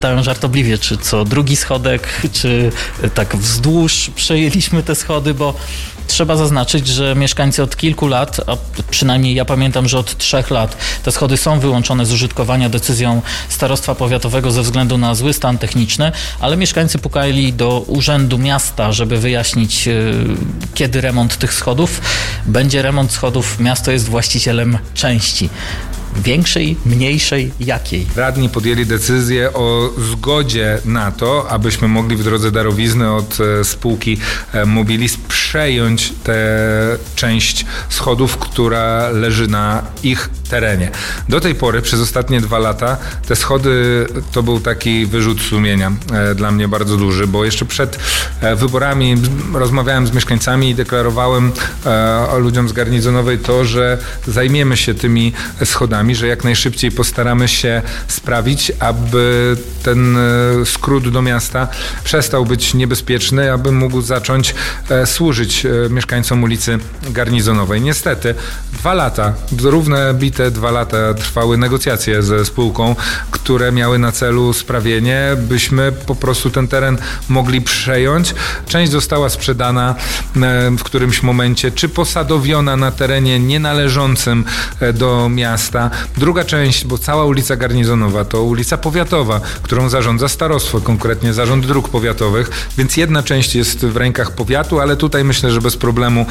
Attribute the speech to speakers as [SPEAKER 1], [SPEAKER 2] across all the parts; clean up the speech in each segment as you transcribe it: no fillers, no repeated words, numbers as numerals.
[SPEAKER 1] pytają żartobliwie, czy co drugi schodek, czy tak wzdłuż przejęliśmy te schody, bo trzeba zaznaczyć, że mieszkańcy od kilku lat, a przynajmniej ja pamiętam, że od 3 lat, te schody są wyłączone z użytkowania decyzją starostwa powiatowego ze względu na zły stan techniczny, ale mieszkańcy pukali do urzędu miasta, żeby wyjaśnić, kiedy remont tych schodów. Będzie remont schodów, miasto jest właścicielem części. Większej, mniejszej, jakiej?
[SPEAKER 2] Radni podjęli decyzję o zgodzie na to, abyśmy mogli w drodze darowizny od spółki Mobilis przejąć tę część schodów, która leży na ich terenie. Do tej pory, przez ostatnie 2 lata, te schody to był taki wyrzut sumienia dla mnie bardzo duży, bo jeszcze przed wyborami rozmawiałem z mieszkańcami i deklarowałem ludziom z Garnizonowej to, że zajmiemy się tymi schodami, że jak najszybciej postaramy się sprawić, aby ten skrót do miasta przestał być niebezpieczny, aby mógł zacząć służyć mieszkańcom ulicy Garnizonowej. Niestety 2 lata, równe bite 2 lata trwały negocjacje ze spółką, które miały na celu sprawienie, byśmy po prostu ten teren mogli przejąć. Część została sprzedana w którymś momencie, czy posadowiona na terenie nienależącym do miasta. Druga część, bo cała ulica Garnizonowa to ulica powiatowa, którą zarządza starostwo, konkretnie Zarząd Dróg Powiatowych, więc jedna część jest w rękach powiatu, ale tutaj myślę, że bez problemu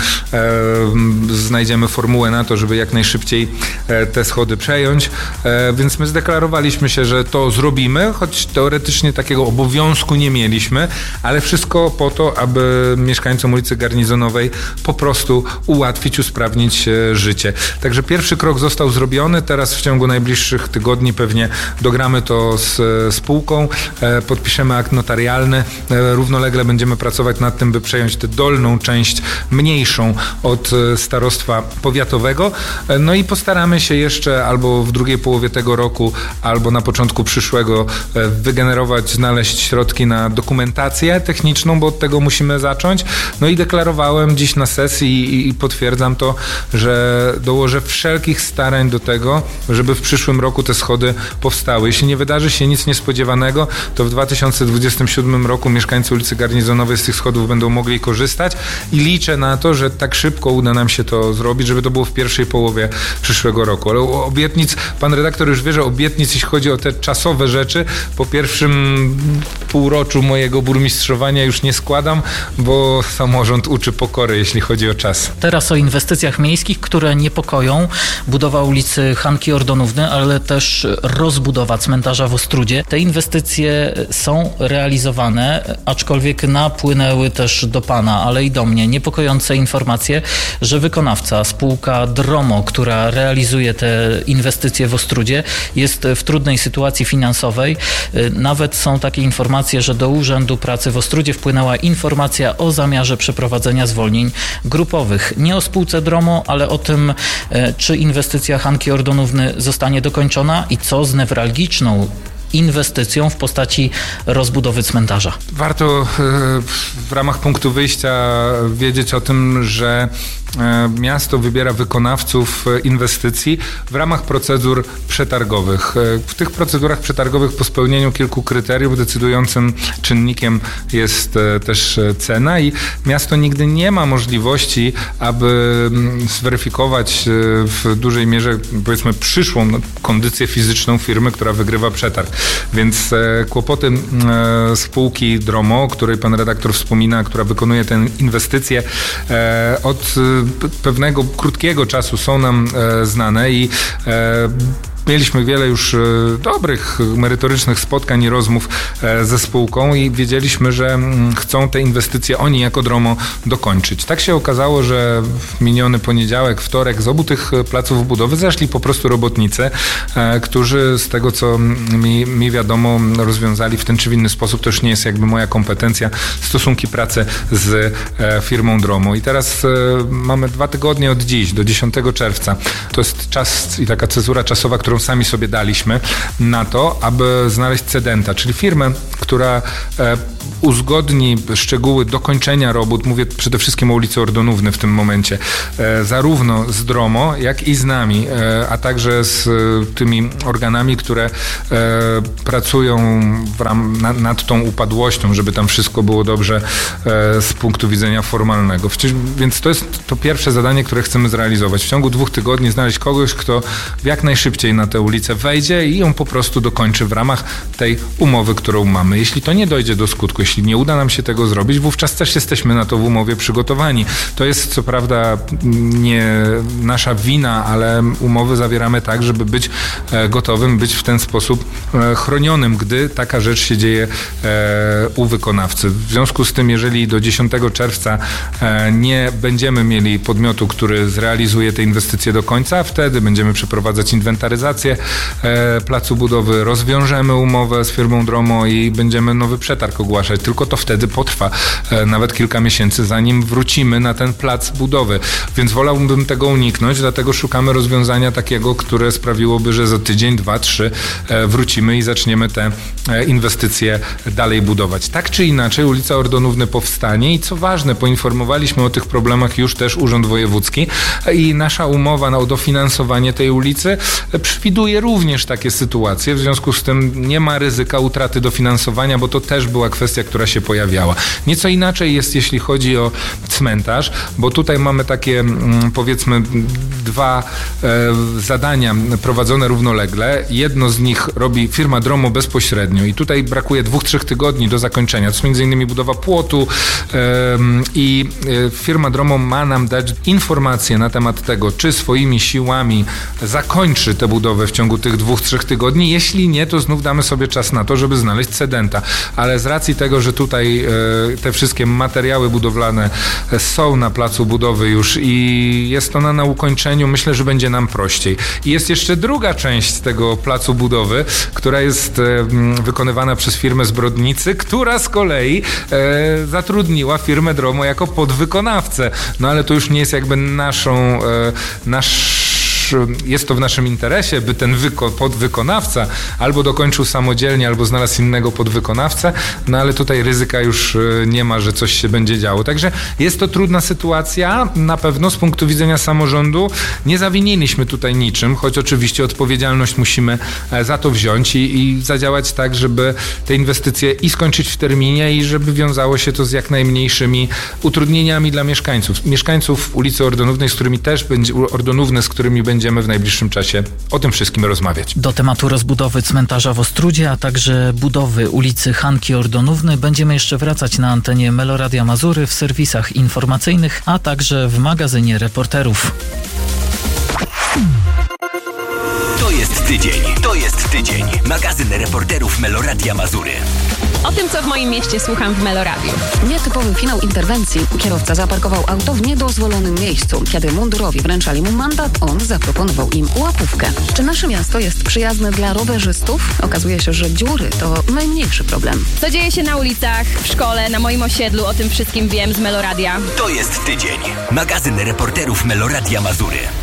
[SPEAKER 2] znajdziemy formułę na to, żeby jak najszybciej te schody przejąć, więc my zdeklarowaliśmy się, że to zrobimy, choć teoretycznie takiego obowiązku nie mieliśmy, ale wszystko po to, aby mieszkańcom ulicy Garnizonowej po prostu ułatwić, usprawnić życie. Także pierwszy krok został zrobiony, teraz w ciągu najbliższych tygodni pewnie dogramy to z spółką, podpiszemy akt notarialny, równolegle będziemy pracować nad tym, by przejąć tę dolną część, mniejszą od starostwa powiatowego, no i postaramy się jeszcze albo w drugiej połowie tego roku, albo na początku przyszłego wygenerować, znaleźć środki na dokumentację techniczną, bo od tego musimy zacząć. No i deklarowałem dziś na sesji i potwierdzam to, że dołożę wszelkich starań do tego, żeby w przyszłym roku te schody powstały. Jeśli nie wydarzy się nic niespodziewanego, to w 2027 roku mieszkańcy ulicy Garnizonowej z tych schodów będą mogli korzystać i liczę na to, że tak szybko uda nam się to zrobić, żeby to było w pierwszej połowie przyszłego roku. Ale obietnic, pan redaktor już wie, że obietnic, jeśli chodzi o te czasowe rzeczy, po pierwszym półroczu mojego burmistrzowania już nie składam, bo samorząd uczy pokory, jeśli chodzi o czas.
[SPEAKER 1] Teraz o inwestycjach miejskich, które niepokoją. Budowa ulicy Hanki Ordonówny, ale też rozbudowa cmentarza w Ostródzie. Te inwestycje są realizowane, aczkolwiek napłynęły też do pana, ale i do mnie niepokojące informacje, że wykonawca, spółka Dromo, która realizuje te inwestycje w Ostródzie, jest w trudnej sytuacji finansowej. Nawet są takie informacje, że do Urzędu Pracy w Ostródzie wpłynęła informacja o zamiarze przeprowadzenia zwolnień grupowych. Nie o spółce Dromo, ale o tym, czy inwestycja Hanki Ordonówny zostanie dokończona i co z newralgiczną inwestycją w postaci rozbudowy cmentarza.
[SPEAKER 2] Warto w ramach punktu wyjścia wiedzieć o tym, że miasto wybiera wykonawców inwestycji w ramach procedur przetargowych. W tych procedurach przetargowych po spełnieniu kilku kryteriów decydującym czynnikiem jest też cena i miasto nigdy nie ma możliwości, aby zweryfikować w dużej mierze, powiedzmy, przyszłą kondycję fizyczną firmy, która wygrywa przetarg. Więc kłopoty spółki Dromo, o której pan redaktor wspomina, która wykonuje tę inwestycję, od pewnego krótkiego czasu są nam znane i mieliśmy wiele już dobrych, merytorycznych spotkań i rozmów ze spółką i wiedzieliśmy, że chcą te inwestycje oni jako Dromo dokończyć. Tak się okazało, że w miniony poniedziałek, wtorek z obu tych placów budowy zeszli po prostu robotnicy, którzy z tego, co mi wiadomo, rozwiązali w ten czy w inny sposób, to już nie jest jakby moja kompetencja, stosunki pracy z firmą Dromo. I teraz mamy 2 tygodnie od dziś, do 10 czerwca. To jest czas i taka cezura czasowa, którą sami sobie daliśmy na to, aby znaleźć cedenta, czyli firmę, która uzgodni szczegóły dokończenia robót, mówię przede wszystkim o ulicy Ordonówny w tym momencie, zarówno z DROMO, jak i z nami, a także z tymi organami, które pracują nad tą upadłością, żeby tam wszystko było dobrze z punktu widzenia formalnego. Więc to jest to pierwsze zadanie, które chcemy zrealizować. W ciągu 2 tygodni znaleźć kogoś, kto jak najszybciej na tę ulicę wejdzie i ją po prostu dokończy w ramach tej umowy, którą mamy. Jeśli to nie dojdzie do skutku, jeśli nie uda nam się tego zrobić, wówczas też jesteśmy na to w umowie przygotowani. To jest co prawda nie nasza wina, ale umowy zawieramy tak, żeby być gotowym, być w ten sposób chronionym, gdy taka rzecz się dzieje u wykonawcy. W związku z tym, jeżeli do 10 czerwca nie będziemy mieli podmiotu, który zrealizuje te inwestycje do końca, wtedy będziemy przeprowadzać inwentaryzację placu budowy, rozwiążemy umowę z firmą DROMO i będziemy nowy przetarg ogłaszać. Tylko to wtedy potrwa nawet kilka miesięcy, zanim wrócimy na ten plac budowy. Więc wolałbym tego uniknąć, dlatego szukamy rozwiązania takiego, które sprawiłoby, że za tydzień, 2, 3 wrócimy i zaczniemy te inwestycje dalej budować. Tak czy inaczej ulica Ordonówny powstanie i co ważne, poinformowaliśmy o tych problemach już też Urząd Wojewódzki i nasza umowa o dofinansowanie tej ulicy przewiduje również takie sytuacje. W związku z tym nie ma ryzyka utraty dofinansowania, bo to też była kwestia, która się pojawiała. Nieco inaczej jest, jeśli chodzi o cmentarz, bo tutaj mamy takie, powiedzmy, 2 zadania prowadzone równolegle. Jedno z nich robi firma DROMO bezpośrednio i tutaj brakuje 2-3 tygodni do zakończenia. To jest m.in. budowa płotu i firma DROMO ma nam dać informacje na temat tego, czy swoimi siłami zakończy tę budowę w ciągu tych 2-3 tygodni. Jeśli nie, to znów damy sobie czas na to, żeby znaleźć cedenta. Ale z racji tego, że tutaj te wszystkie materiały budowlane są na placu budowy już i jest ona na ukończeniu, myślę, że będzie nam prościej. I jest jeszcze druga część tego placu budowy, która jest wykonywana przez firmę z Brodnicy, która z kolei zatrudniła firmę DROMO jako podwykonawcę. No ale to już nie jest jakby jest to w naszym interesie, by ten podwykonawca albo dokończył samodzielnie, albo znalazł innego podwykonawcę, no ale tutaj ryzyka już nie ma, że coś się będzie działo. Także jest to trudna sytuacja, na pewno z punktu widzenia samorządu nie zawiniliśmy tutaj niczym, choć oczywiście odpowiedzialność musimy za to wziąć i zadziałać tak, żeby te inwestycje i skończyć w terminie i żeby wiązało się to z jak najmniejszymi utrudnieniami dla mieszkańców ulicy Ordonównej, z którymi będziemy w najbliższym czasie o tym wszystkim rozmawiać.
[SPEAKER 1] Do tematu rozbudowy cmentarza w Ostródzie, a także budowy ulicy Hanki Ordonówny będziemy jeszcze wracać na antenie Meloradia Mazury, w serwisach informacyjnych, a także w magazynie Reporterów.
[SPEAKER 3] To jest tydzień. Magazyn Reporterów Meloradia Mazury.
[SPEAKER 4] O tym, co w moim mieście słucham w Meloradiu.
[SPEAKER 5] Nietypowy finał interwencji. Kierowca zaparkował auto w niedozwolonym miejscu. Kiedy mundurowi wręczali mu mandat, on zaproponował im łapówkę. Czy nasze miasto jest przyjazne dla rowerzystów? Okazuje się, że dziury to najmniejszy problem.
[SPEAKER 4] Co dzieje się na ulicach, w szkole, na moim osiedlu, o tym wszystkim wiem z Meloradia.
[SPEAKER 3] To jest tydzień. Magazyn Reporterów Meloradia Mazury.